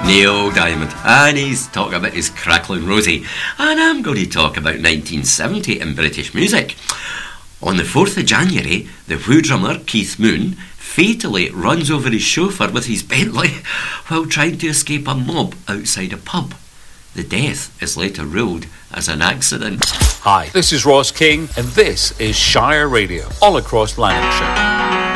Neil Diamond, and he's talking about his Crackling Rosie, and I'm going to talk about 1970 in British music. On the 4th of January, the Who drummer Keith Moon fatally runs over his chauffeur with his Bentley while trying to escape a mob outside a pub. The death is later ruled as an accident. Hi, this is Ross King, and this is Shire Radio, all across Lanarkshire.